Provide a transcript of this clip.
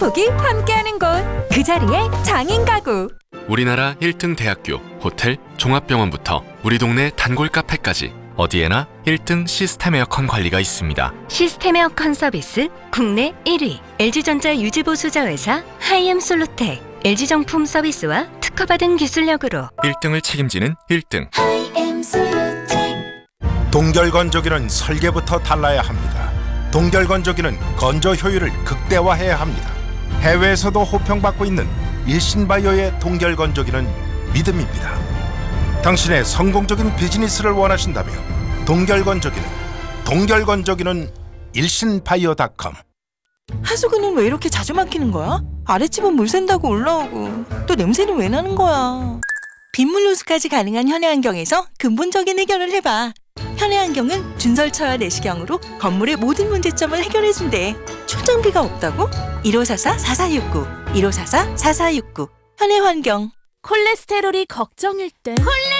행복이 함께하는 곳, 그 자리에 장인 가구. 우리나라 1등 대학교, 호텔, 종합병원부터 우리 동네 단골 카페까지 어디에나 1등 시스템 에어컨 관리가 있습니다. 시스템 에어컨 서비스 국내 1위 LG전자 유지보수자 회사 하이엠솔루텍 LG정품 서비스와 특허받은 기술력으로 1등을 책임지는 1등. 동결건조기는 설계부터 달라야 합니다. 동결건조기는 건조 효율을 극대화해야 합니다. 해외에서도 호평받고 있는 일신바이오의 동결건조기는 믿음입니다. 당신의 성공적인 비즈니스를 원하신다면 동결건조기는 일신바이오닷컴. 하수구는 왜 이렇게 자주 막히는 거야? 아랫집은 물 샌다고 올라오고 또 냄새는 왜 나는 거야? 빗물 누수까지 가능한 현해환경에서 근본적인 해결을 해봐. 현해환경은 준설처와 내시경으로 건물의 모든 문제점을 해결해준대. 초장비가 없다고? 1544-4469 1544-4469 현해환경. 콜레스테롤이 걱정일 땐